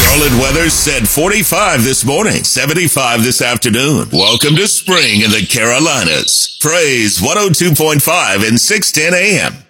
Charlotte weather said 45 this morning, 75 this afternoon. Welcome to spring in the Carolinas. Praise 102.5 and 610 AM.